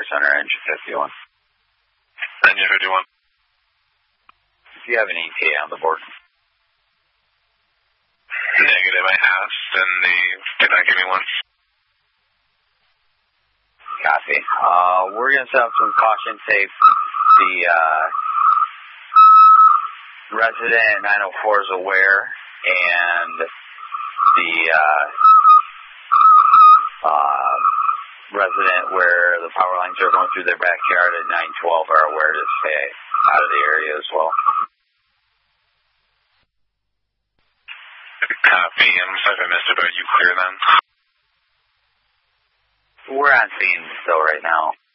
Center, engine 51. Engine 51. Do you have an ETA on the board? Negative, I asked, and they did not give me one. Copy. We're going to set up some caution tape. The resident at 904 is aware, and the resident where the power lines are going through their backyard at 912 are aware to stay out of the area as well. Copy. I'm sorry if I missed it, but are you clear then? We're on scene still right now.